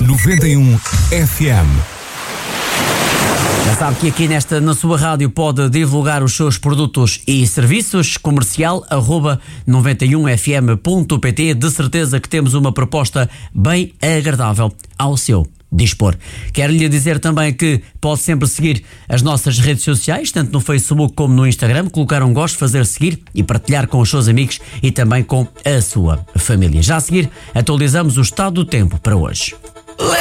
91 FM. Já sabe que aqui na sua rádio pode divulgar os seus produtos e serviços. comercial@91fm.pt. De certeza que temos uma proposta bem agradável ao seu dispor. Quero lhe dizer também que pode sempre seguir as nossas redes sociais, tanto no Facebook como no Instagram, colocar um gosto, fazer seguir e partilhar com os seus amigos e também com a sua família. Já a seguir, atualizamos o estado do tempo para hoje.